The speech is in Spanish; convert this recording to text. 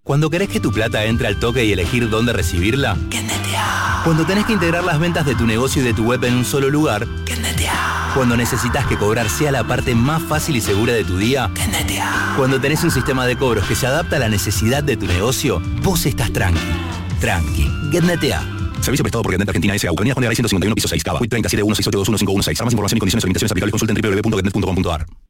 Cuando querés que tu plata entre al toque y elegir dónde recibirla. Genetea. Cuando tenés que integrar las ventas de tu negocio y de tu web en un solo lugar. Genetea. Cuando necesitas que cobrar sea la parte más fácil y segura de tu día. Genetea. Cuando tenés un sistema de cobros que se adapta a la necesidad de tu negocio, vos estás tranqui. Tranqui. Getnetea. Servicio prestado por Getnet Argentina S.A. Avenida Juan de Garay 151, piso 6, Cava. 3716821516. Para más información y condiciones y limitaciones aplicables consulten www.getnet.com.ar.